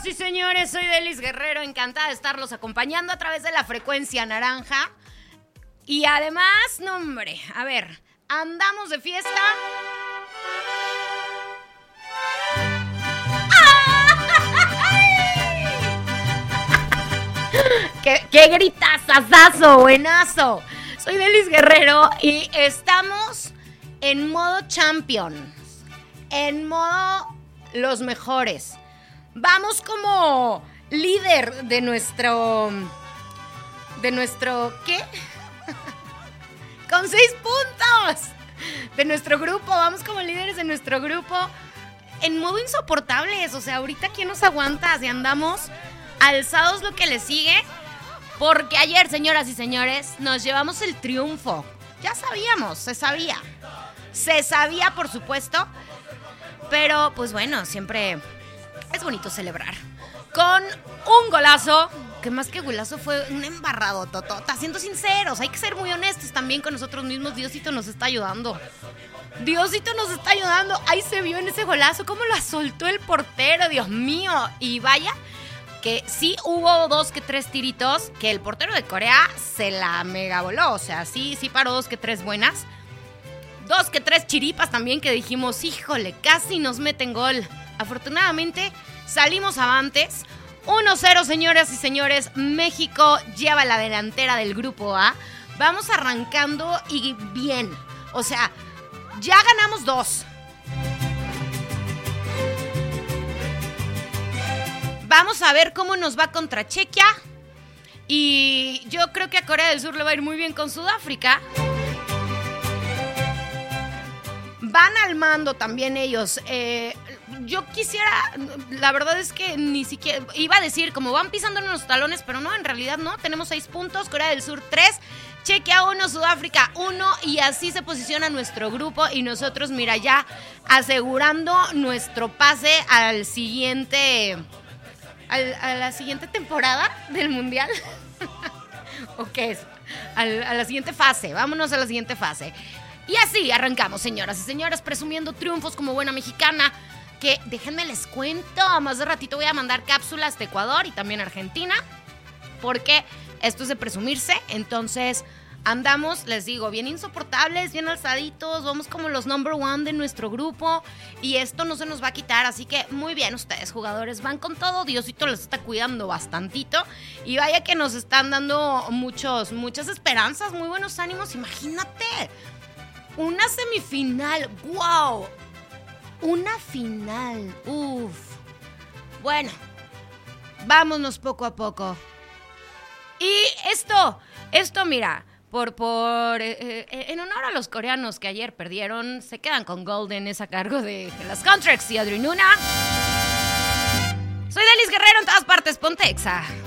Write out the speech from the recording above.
Señoras y señores, soy Delis Guerrero, encantada de estarlos acompañando a través de la frecuencia naranja. Y además, no hombre, a ver, andamos de fiesta. ¡Qué gritazazazo, buenazo! Soy Delis Guerrero y estamos en modo Champions, en modo los mejores. Vamos como líder de nuestro ¿qué? Con 6 puntos de nuestro grupo. Vamos como líderes de nuestro grupo en modo insoportables. O sea, ahorita ¿quién nos aguanta? Si andamos alzados lo que le sigue. Porque ayer, señoras y señores, nos llevamos el triunfo. Ya sabíamos, se sabía. Se sabía, por supuesto. Pero, pues bueno, siempre es bonito celebrar. Con un golazo, que más que golazo fue un embarrado, totota. Siendo sinceros, hay que ser muy honestos también con nosotros mismos. Diosito nos está ayudando. Diosito nos está ayudando. Ahí se vio en ese golazo cómo la soltó el portero, Dios mío. Y vaya que sí hubo 2 que 3 tiritos que el portero de Corea se la mega voló. O sea, sí paró 2 que 3 buenas. 2 que 3 chiripas también que dijimos, híjole, casi nos meten gol. Afortunadamente salimos avantes. 1-0, señoras y señores. México lleva la delantera del grupo A. Vamos arrancando y bien. O sea, ya ganamos 2. Vamos a ver cómo nos va contra Chequia. Y yo creo que a Corea del Sur le va a ir muy bien con Sudáfrica. Van al mando también ellos. Yo quisiera, la verdad es que ni siquiera, iba a decir como van pisándonos los talones, pero no, en realidad no. Tenemos 6 puntos, Corea del Sur 3, Chequia 1, Sudáfrica 1 y así se posiciona nuestro grupo y nosotros, mira, ya asegurando nuestro pase al siguiente, a la siguiente temporada del Mundial. ¿O qué es? A la siguiente fase, vámonos a la siguiente fase. Y así arrancamos, señoras y señores, presumiendo triunfos como buena mexicana. Que déjenme les cuento, más de ratito voy a mandar cápsulas de Ecuador y también Argentina. Porque esto es de presumirse, entonces andamos, les digo, bien insoportables, bien alzaditos. Vamos como los number 1 de nuestro grupo y esto no se nos va a quitar. Así que muy bien ustedes, jugadores, van con todo. Diosito les está cuidando bastantito. Y vaya que nos están dando muchas esperanzas, muy buenos ánimos. Imagínate. Una semifinal, wow, una final, uff. Bueno, vámonos poco a poco. Y esto, mira, en honor a los coreanos que ayer perdieron, se quedan con Golden, es a cargo de las Contracts y Adri Nuna. Soy Delis Guerrero en todas partes, ponte Exa.